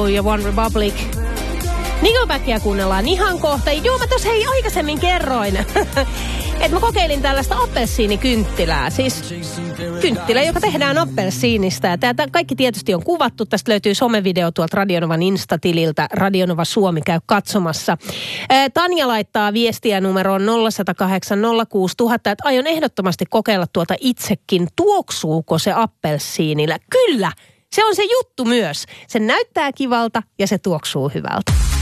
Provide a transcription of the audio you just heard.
ja One Republic. Nickelbackia kuunnellaan ihan kohta. Joo, mä tuossa aikaisemmin kerroin, että mä kokeilin tällaista appelsiinikynttilää. Siis kynttilä, joka tehdään appelsiinista. Ja tämä kaikki tietysti on kuvattu. Tästä löytyy somevideo tuolta Radionovan Insta-tililtä. Radionova Suomi, käy katsomassa. Tanja laittaa viestiä numeroon 0108 06000, että aion ehdottomasti kokeilla tuota itsekin. Tuoksuuko se appelsiinillä? Kyllä! Se on se juttu myös. Se näyttää kivalta ja se tuoksuu hyvältä.